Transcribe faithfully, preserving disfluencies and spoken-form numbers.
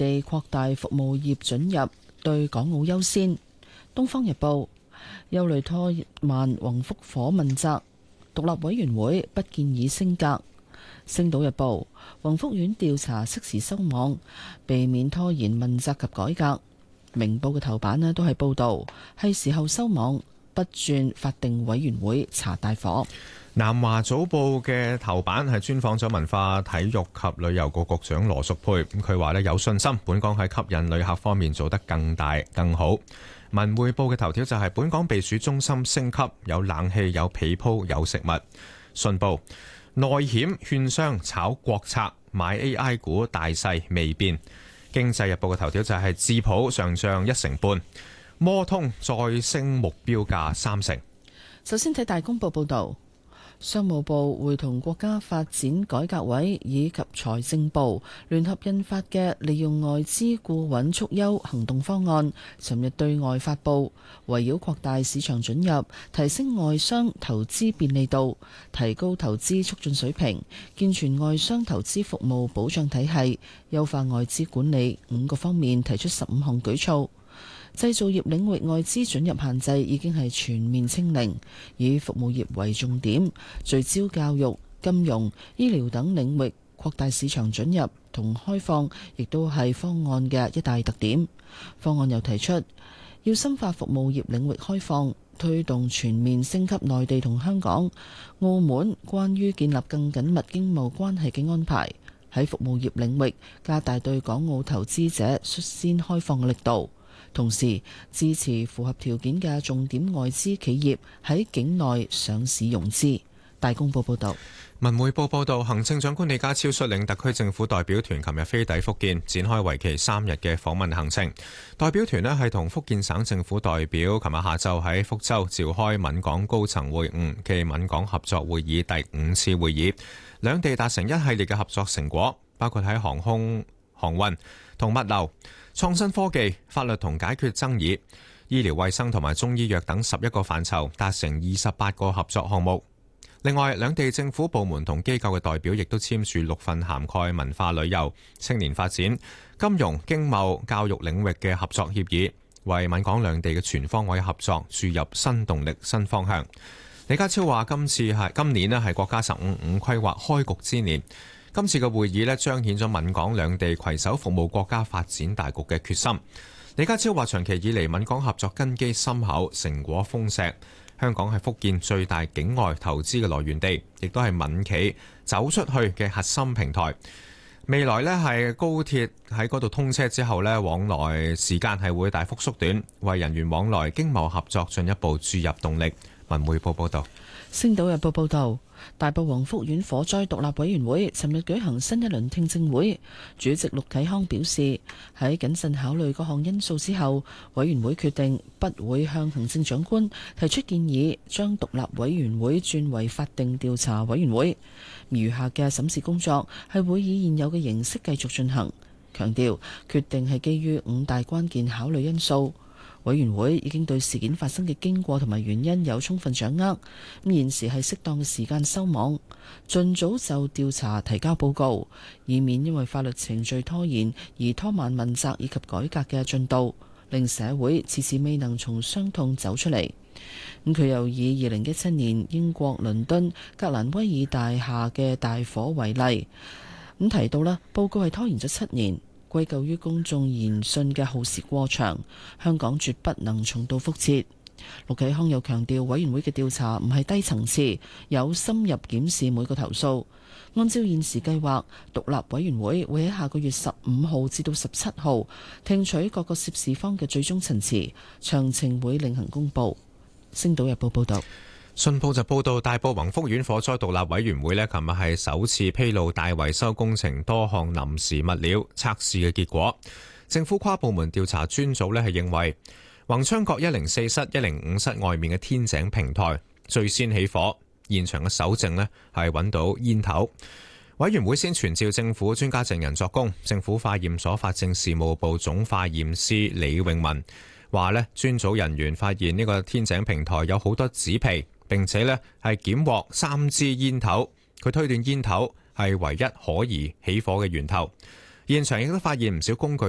地擴大服務業准入，對港澳優先。東方日報憂慮拖慢宏福伙問責，獨立委員會不建議升格。星島日報宏福院調查適時收網，避免拖延問責及改革。明報嘅頭版呢都係報道，係時候收網，不轉法定委員會查大火。 南華早報嘅頭版係專訪咗文化體育及旅遊局局長羅淑佩，咁佢話咧有信心本港喺吸引旅客方面做得更大更好。文匯報嘅頭條就係本港避暑中心升級，有冷氣有被鋪有食物。信報內險券商炒國策，買 A I 股大勢未變。經濟日報嘅頭條就係智普上漲一成半，摩通再升目標價三成。 首先睇大公報報道。商務部會同國家發展改革委以及財政部聯合印發嘅利用外資固穩促優行動方案，尋日對外發布，圍繞擴大市場准入、提升外商投資便利度、提高投資促進水平、健全外商投資服務保障體系、優化外資管理五個方面提出十五項舉措。製造業領域外資准入限制已經係全面清零，以服務業為重點，聚焦教育、金融、醫療等領域擴大市場准入同開放，亦都係方案嘅一大特點。方案又提出要深化服務業領域開放，推動全面升級內地同香港、澳門關於建立更緊密經貿關係嘅安排，喺服務業領域加大對港澳投資者率先開放嘅力度。同時支持符合條件嘅重點外資企業喺境內上市融資。大公報報道。 文匯報報道，行政長官李家超率領特區政府代表團琴日飛抵福建，展開為期三日嘅訪問行程。代表團呢係同福建省政府代表琴日下晝喺福州召開閩港高層會晤暨閩港合作會議第五次會議，兩地達成一系列嘅合作成果，包括喺航空、航運同物流、創新科技、法律同解決爭議、醫療衛生同埋中醫藥等十一個範疇達成二十八個合作項目。另外，兩地政府部門同機構嘅代表亦都簽署六份涵蓋文化旅遊、青年發展、金融、經貿、教育領域嘅合作協議，為閩港兩地嘅全方位合作注入新動力、新方向。李家超話：今次係今年呢係國家十五五規劃開局之年，今次嘅會議呢彰顯咗閩港兩地攜手服務國家發展大局嘅決心。李家超話：長期以嚟閩港合作根基深厚，成果豐碩。香港係福建最大境外投資嘅來源地，亦都係閩企走出去嘅核心平台。未來呢係高鐵喺嗰度通車之後呢，往來時間係會大幅縮短，為人員往來經貿合作進一步注入動力。文匯報報道。 星島日報報道，大埔宏福苑火災獨立委員會尋日舉行新一輪聽證會，主席陸啟康表示，喺謹慎考慮各項因素之後，委員會決定不會向行政長官提出建議，將獨立委員會轉為法定調查委員會。餘下嘅審視工作係會以現有嘅形式繼續進行。強調決定係基於五大關鍵考慮因素。委員會已經對事件發生嘅經過同埋原因有充分掌握，咁現時係適當嘅時間收網，盡早就調查提交報告，以免因為法律程序拖延而拖慢問責以及改革嘅進度，令社會遲遲未能從傷痛走出嚟。咁佢又以二零一七年英國倫敦格蘭威爾大廈嘅大火為例，咁提到啦，報告係拖延咗七年。歸咎於公眾言訊嘅耗時過長，香港絕不能重蹈覆轍。陸啟康又強調，委員會嘅調查唔係低層次，有深入檢視每個投訴。按照現時計劃，獨立委員會會喺下個月十五號至到十七號聽取各個涉事方嘅最終陳詞，詳情會另行公佈。星島日報報道。 信報就報道，大埔宏福苑火災獨立委員會呢，琴日係首次披露大維修工程多項臨時物料測試嘅結果。政府跨部門調查專組呢係認為，宏昌閣一零四室、一零五室外面嘅天井平台最先起火，現場嘅搜證呢係揾到煙頭。委員會先傳召政府專家證人作供，政府化驗所法證事務部總化驗師李永文話呢，專組人員發現呢個天井平台有好多紙皮。並且呢係檢獲三支煙頭，佢推斷煙頭係唯一可疑起火嘅源頭。現場亦都發現唔少工具